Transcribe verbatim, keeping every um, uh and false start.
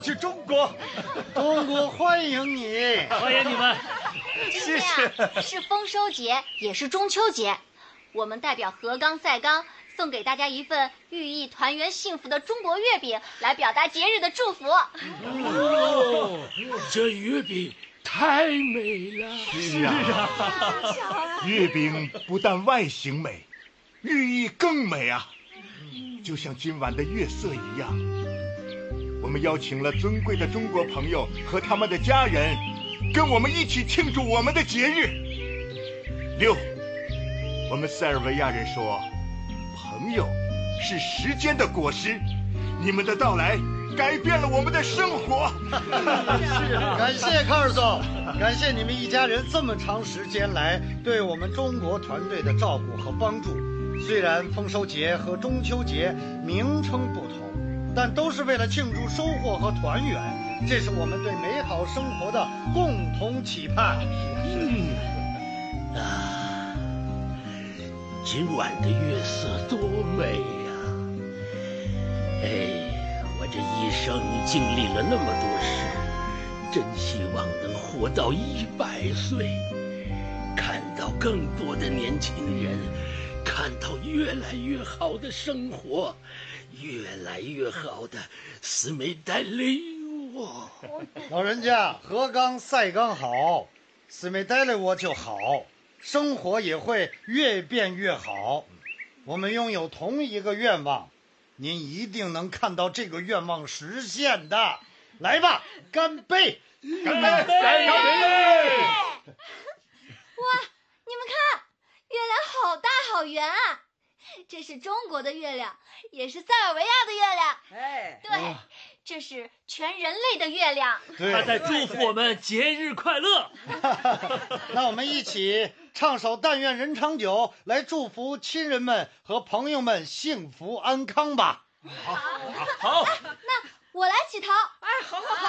去中国， 中国欢迎你， 欢迎你们。 今天啊是丰收节，也是中秋节，我们代表河刚赛刚送给大家一份寓意团圆幸福的中国月饼，来表达节日的祝福。 哦，这月饼太美了。 是啊，月饼不但外形美，寓意更美啊，就像今晚的月色一样。我们邀请了尊贵的中国朋友和他们的家人，跟我们一起庆祝我们的节日。六，我们塞尔维亚人说，朋友是时间的果实，你们的到来改变了我们的生活。 是，感谢卡尔松，感谢你们一家人这么长时间来对我们中国团队的照顾和帮助。虽然丰收节和中秋节名称不同，但都是为了庆祝收获和团圆，这是我们对美好生活的共同期盼。 嗯啊，今晚的月色多美呀！哎，我这一生经历了那么多事，真希望能活到一百岁，看到更多的年轻人，看到越来越好的生活，越来越好的斯梅代利我。 老人家，河刚赛刚好，斯梅代利我就好，生活也会越变越好。我们拥有同一个愿望，您一定能看到这个愿望实现的。来吧，干杯！ 干杯！干杯！ 哇，你们看，月亮好大好圆啊！这是中国的月亮，也是塞尔维亚的月亮。 哎， 对，这是全人类的月亮。 他在祝福我们节日快乐。 那我们一起唱首《但愿人长久》，来祝福亲人们和朋友们幸福安康吧。 好，好，好。那我来起头。 哎，好好好。